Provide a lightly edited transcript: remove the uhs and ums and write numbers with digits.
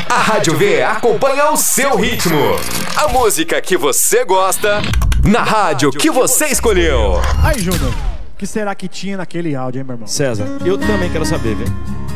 A Rádio V acompanha o seu ritmo. A música que você gosta, na rádio que você escolheu. Aí, Júnior, o que será que tinha naquele áudio, hein, meu irmão? César, eu também quero saber, viu?